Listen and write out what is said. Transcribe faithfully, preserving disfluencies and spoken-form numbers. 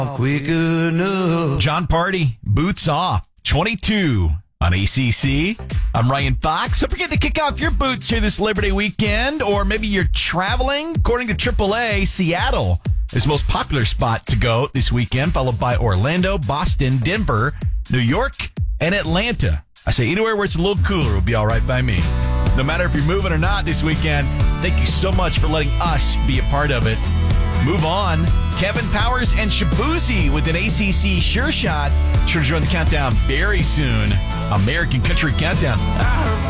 quick enough. John Party, Boots Off, twenty-two on A C C. I'm Ryan Fox. Don't forget to kick off your boots here this Labor Day weekend, or maybe you're traveling. According to triple A, Seattle is the most popular spot to go this weekend, followed by Orlando, Boston, Denver, New York, and Atlanta. I say anywhere where it's a little cooler will be all right by me. No matter if you're moving or not this weekend, thank you so much for letting us be a part of it. Move on. Kevin Powers and Shabuzi with an A C C Sure Shot. Sure to join the countdown very soon. American Country Countdown. I heard